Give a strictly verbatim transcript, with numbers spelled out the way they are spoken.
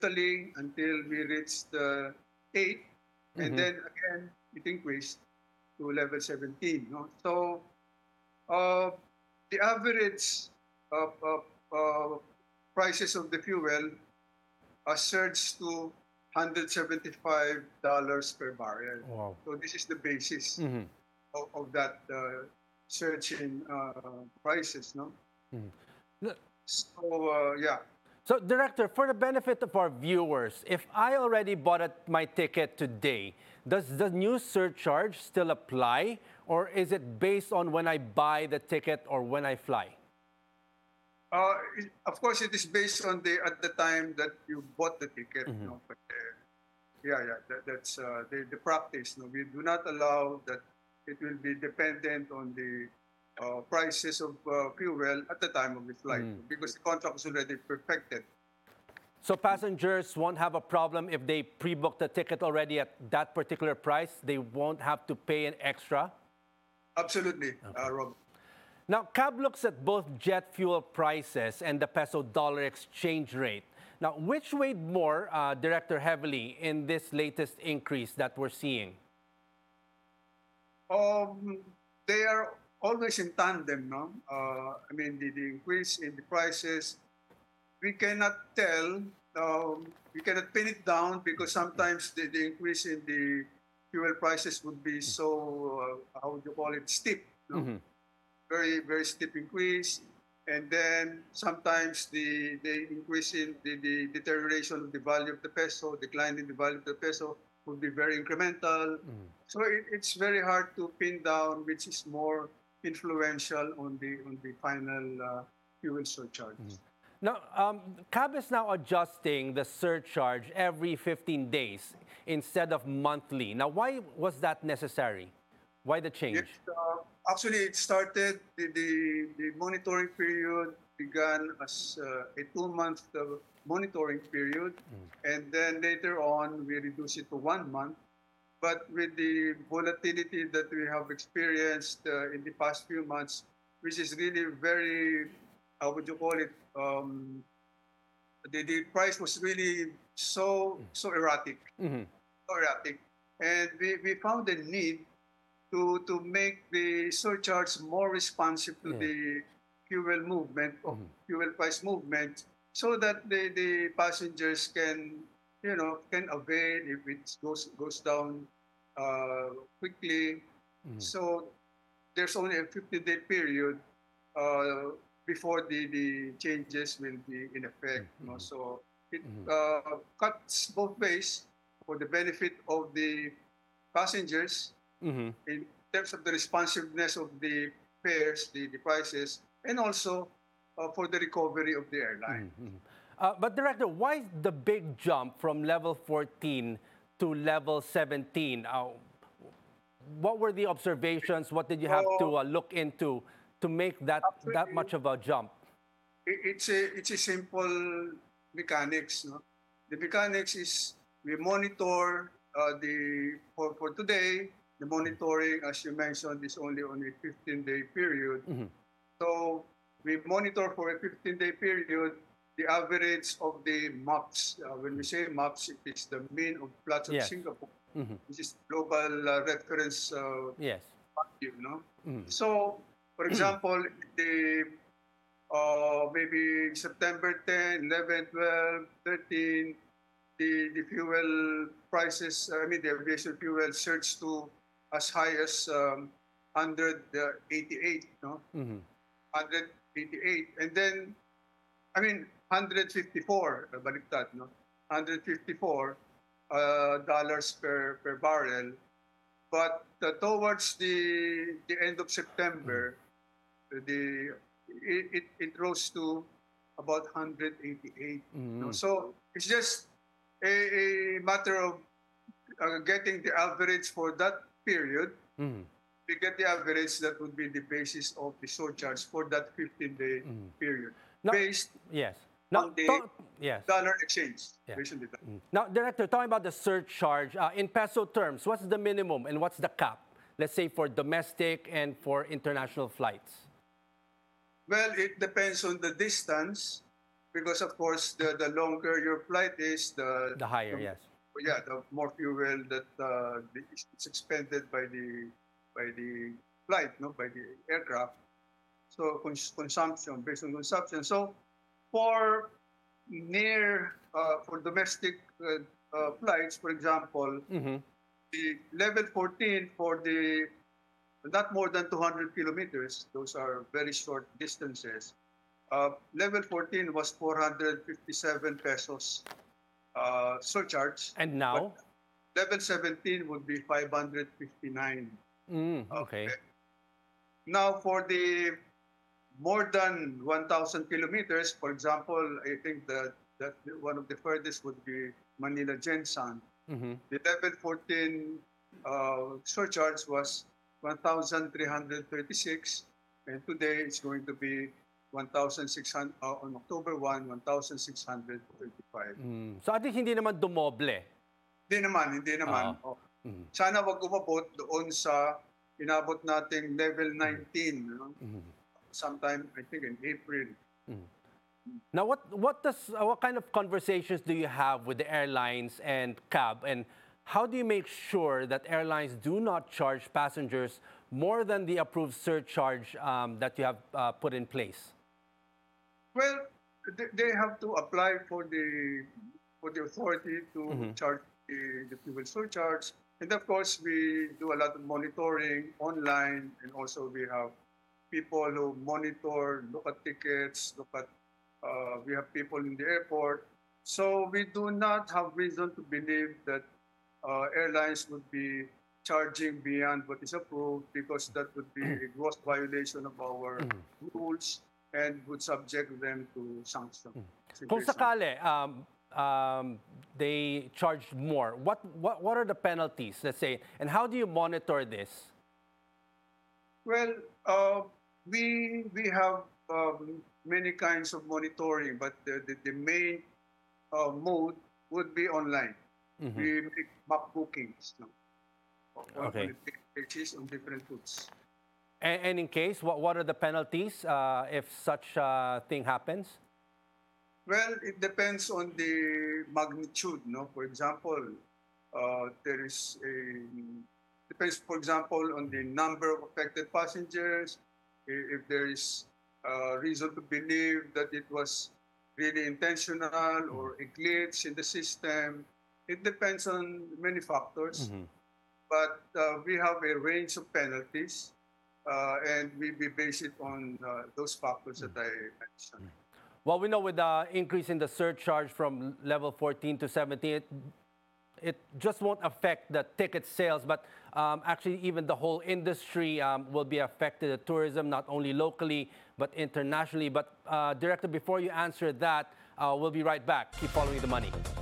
totally until we reached the eight, and Mm-hmm. then again it increased to level seventeen. No? So uh, the average of, of uh, prices of the fuel uh, surged to one hundred seventy-five dollars per barrel. Wow. So this is the basis Mm-hmm. of, of that uh, surge in uh, prices. No, Mm-hmm. so uh, yeah. So, Director, for the benefit of our viewers, if I already bought a, my ticket today, does the new surcharge still apply, or is it based on when I buy the ticket or when I fly? Uh, it- of course, it is based on the at the time that you bought the ticket. Mm-hmm. No, but uh, yeah, yeah, that, that's uh, the the practice. No, we do not allow that. It will be dependent on the uh, prices of uh, fuel at the time of the flight, Mm. because the contract is already perfected. So passengers won't have a problem if they pre-book the ticket already at that particular price. They won't have to pay an extra. Absolutely, Okay. uh, Rob. Now, C A B looks at both jet fuel prices and the peso dollar exchange rate. Now, which weighed more, uh, Director, heavily in this latest increase that we're seeing? Um, they are always in tandem, no? Uh, I mean, the, the increase in the prices, we cannot tell, um, we cannot pin it down, because sometimes the, the increase in the fuel prices would be so, uh, how would you call it, steep, no? Mm-hmm. Very, very steep increase. And then sometimes the, the increase in the, the deterioration of the value of the peso, decline in the value of the peso would be very incremental. So it, it's very hard to pin down which is more influential on the on the final uh, fuel surcharge. Now, um, C A B is now adjusting the surcharge every fifteen days instead of monthly. Now, why was that necessary? Why the Yes, change? uh, actually, it started, the, the, the monitoring period began as uh, a two-month uh, monitoring period, and then later on, we reduced it to one month. But with the volatility that we have experienced uh, in the past few months, which is really very, how would you call it? Um, the, the price was really so so erratic, Mm-hmm. so erratic, and we, we found the need to to make the surcharge more responsive to Yeah. the fuel movement of fuel price movement, so that the, the passengers can, you know, can avail if it goes goes down uh, quickly. So there's only a fifty day period uh, before the, the changes will be in effect. No? So it uh, cuts both ways for the benefit of the passengers Mm-hmm. in terms of the responsiveness of the fares, the, the prices, and also uh, for the recovery of the airline. Uh, but Director, why the big jump from level fourteen to level seventeen? Uh, what were the observations? What did you have to So uh, look into to make that that actually, much of a jump? it, it's a it's a simple mechanics. No? The mechanics is we monitor uh, the for, for today. The monitoring, as you mentioned, is only on a fifteen day period. So we monitor for a fifteen day period the average of the MAPS. Uh, when we say MAPS, it is the mean of floods of Yes. Singapore. This is global uh, reference uh, Yes. value, no? So, for example, the uh, maybe September tenth, eleventh, twelfth, thirteenth, the, the fuel prices, I mean, the aviation fuel surged to as high as um, one hundred eighty-eight, no? one hundred eighty-eight. And then, I mean, one hundred fifty-four, uh, baliktad, no? one hundred fifty-four uh, dollars per, per barrel. But uh, towards the, the end of September, the it, it, it rose to about one hundred eighty-eight. No? So it's just a, a matter of uh, getting the average for that period. We get the average that would be the basis of the surcharge for that fifteen day period, Now, based yes. Now, on the to- yes. dollar exchange. Yeah. Based on the dollar. Now, Director, talking about the surcharge, uh, in peso terms, what's the minimum and what's the cap? Let's say for domestic and for international flights. Well, it depends on the distance. because of course the, the longer your flight is, the, The higher, the yes. yeah, the more fuel that uh, the, it's expended by the by the flight, no, by the aircraft. So cons- consumption based on consumption. So for near uh, for domestic uh, uh, flights, for example, Mm-hmm. the level fourteen for the not more than two hundred kilometers. Those are very short distances. Uh, level fourteen was four hundred fifty-seven pesos uh, surcharge, And but now? level seventeen would be five hundred fifty-nine. Mm, okay. Okay. Now, for the more than one thousand kilometers, for example, I think that, that one of the furthest would be Manila Jensan. Mm-hmm. The level fourteen uh, surcharge was one thousand three hundred thirty-six, and today it's going to be one thousand six hundred, uh, on October first, one thousand six hundred thirty-five. Mm. So at least hindi naman dumoble. Hindi naman, hindi naman. Oo. Oh. Mhm. Sana wag umabot doon sa inabot nating level nineteen. No? Mhm. Sometime, I think, in April. Now, what what does uh, what kind of conversations do you have with the airlines and cab, and how do you make sure that airlines do not charge passengers more than the approved surcharge um, that you have uh, put in place? Well, they, they have to apply for the for the authority to Mhm. charge the, the fuel surcharge, and of course we do a lot of monitoring online, and also we have people who monitor, look at tickets, look at. Uh, we have people in the airport, so we do not have reason to believe that uh, airlines would be charging beyond what is approved, because that would be a gross violation of our rules and would subject them to sanction. Kung sakali, um, um, they charge more, what, what, what are the penalties, let's say, and how do you monitor this? Well, uh, we we have um, many kinds of monitoring, but the, the, the main uh, mode would be online. Mhm. We make map bookings, no? on, Okay. on a basis on different routes. And, and in case, what, what are the penalties uh, if such a thing happens? Well, it depends on the magnitude, no? For example, uh, there is a depends, for example, on the number of affected passengers. i- If there is uh, reason to believe that it was really intentional or a glitch in the system, it depends on many factors. Mhm. But uh, we have a range of penalties, uh, and we, we base it on uh, those factors that I mentioned. Well, we know with the increase in the surcharge from level fourteen to seventeen, it, it just won't affect the ticket sales, but um, actually even the whole industry um, will be affected, the tourism, not only locally, but internationally. But uh, Director, before you answer that, uh, we'll be right back. Keep following the money.